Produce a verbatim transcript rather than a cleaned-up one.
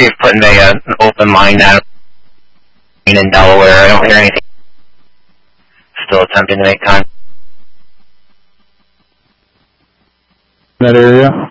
see if putting a, uh, an open mine down in Delaware. I don't hear anything. Still attempting to make contact. That area?